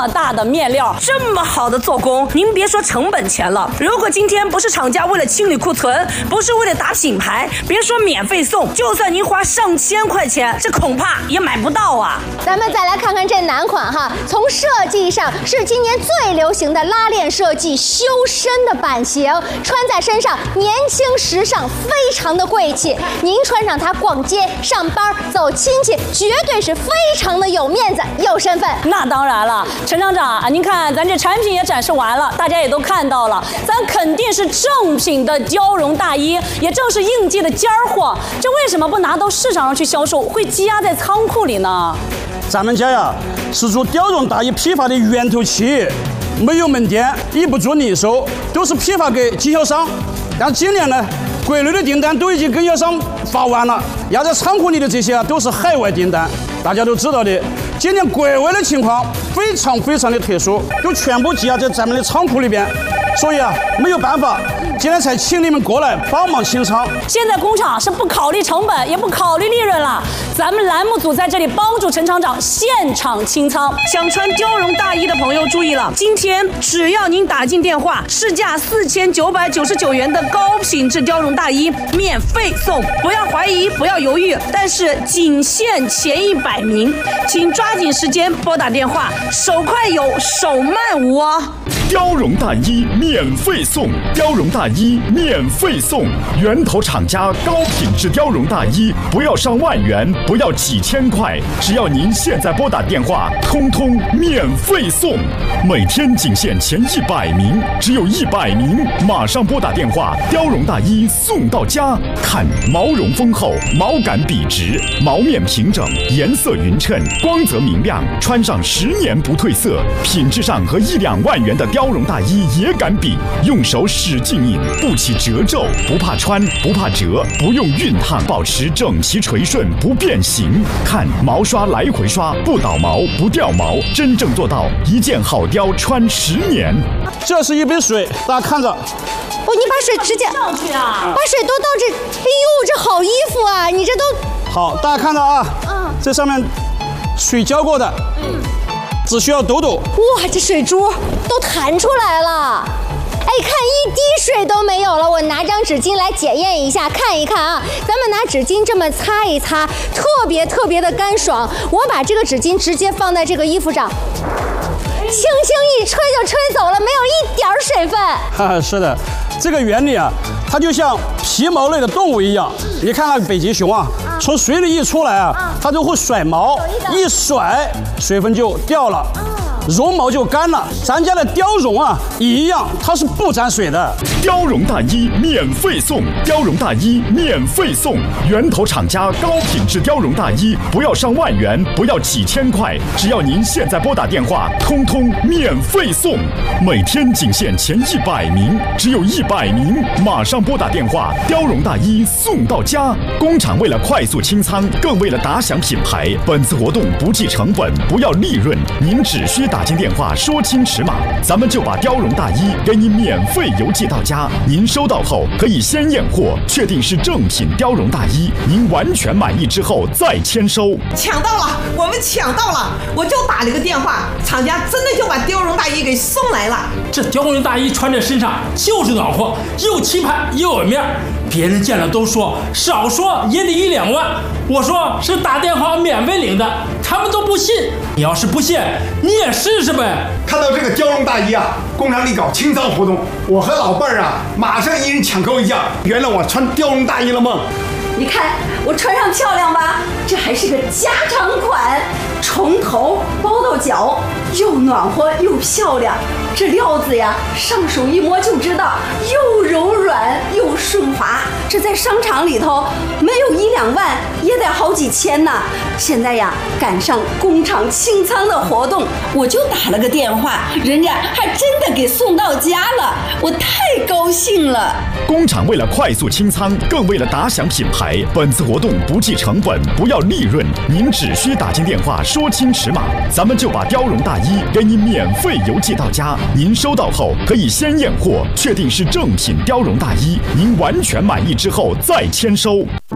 么大的面料， 这么好的做工，您别说成本钱了，如果今天不是厂家为了清理库存，不是为了打品牌，别说免费送，就算您花上千块钱，这恐怕也买不到啊。 咱们再来看看这男款哈，从设计上是今年最流行的拉链设计，修身的版型，穿在身上年轻时尚，非常的贵气。您穿上它逛街、上班、走亲戚，绝对是非常的有面子、有身份。 那当然了，陈厂长啊，您看咱这产品也展示完了，大家也都看到了，咱肯定是正品的貂绒大衣，也正是应季的尖儿货。这为什么不拿到市场上去销售，会积压在仓库里呢？ 咱们家呀是做貂绒大衣批发的源头企业，没有门店，也不做零售，都是批发给经销商。但今年呢，国内的订单都已经跟经销商发完了，压在仓库里的这些都是海外订单。大家都知道的，今年国外的情况非常的特殊，都全部积压在咱们的仓库里边，所以啊没有办法，今天才请你们过来帮忙清仓。 现在工厂是不考虑成本，也不考虑利润了，咱们栏目组在这里帮助陈厂长现场清仓。 想穿貂绒大衣的朋友注意了，今天只要您打进电话，市价4999元的高品质貂绒大衣免费送，不要怀疑，不要犹豫，但是仅限前100名，请抓紧时间拨打电话，手快有，手慢无哦。 貂绒大衣免费送，貂绒大衣免费送，源头厂家高品质貂绒大衣，不要上万元，不要几千块，只要您现在拨打电话，通通免费送。每天仅限前100名，只有100名，马上拨打电话，貂绒大衣送到家。看毛绒丰厚，毛感笔直，毛面平整，颜色匀称，光泽明亮，穿上10年不褪色，品质上和1、2万元的貂绒大衣也敢比，用手使劲印，不起褶皱，不怕穿，不怕折，不用熨烫，保持整齐垂顺，不变形。看毛刷来回刷，不倒毛，不掉毛，真正做到一件好貂穿10年。 这是一杯水，大家看着。 哦，你把水直接上去啊！ 把水都倒这，哎呦，这好衣服啊！你这都好，大家看着啊，这上面水浇过的，只需要抖抖。 哇，这水珠都弹出来了。哎，看一滴水都没有了。我拿张纸巾来检验一下，看一看啊。咱们拿纸巾这么擦一擦，特别的干爽。我把这个纸巾直接放在这个衣服上，轻轻一吹就吹走了，没有一点水分。 哈，是的，这个原理啊，它就像皮毛类的动物一样。你看那个北极熊啊，从水里一出来啊，它就会甩毛，一甩水分就掉了。绒毛就干了。咱家的貂绒啊，也一样，它是不沾水的。 貂绒大衣免费送，貂绒大衣免费送，源头厂家高品质貂绒大衣，不要上万元，不要几千块，只要您现在拨打电话，通通免费送。每天仅限前100名，只有100名，马上拨打电话，貂绒大衣送到家。工厂为了快速清仓，更为了打响品牌，本次活动不计成本，不要利润，您只需打进电话说清尺码，咱们就把貂绒大衣给你免费邮寄到家。您收到后可以先验货，确定是正品貂绒大衣，您完全满意之后再签收。 抢到了，我们抢到了！我就打了个电话，厂家真的就把貂绒大衣给送来了。 这貂绒大衣穿在身上就是暖和，又气派又有面儿，别人见了都说少说也得1、2万。我说是打电话免费领的，他们都不信。你要是不信，你也试试呗。 看到这个貂绒大衣啊，工厂里搞清仓活动，我和老伴儿啊，马上一人抢购一件，圆了我穿貂绒大衣的梦。 你看我穿上漂亮吧？这还是个加长款，从头包到脚，又暖和又漂亮。这料子呀，上手一摸就知道，又柔软又顺滑。这在商场里头没有1、2万，也得好几千呢。现在呀，赶上工厂清仓的活动，我就打了个电话，人家还真的给送到家了，我太高兴了。 工厂为了快速清仓，更为了打响品牌，本次活动不计成本，不要利润，您只需打进电话说清尺码，咱们就把貂绒大衣给你免费邮寄到家。您收到后可以先验货，确定是正品貂绒大衣，您完全满意之后再签收。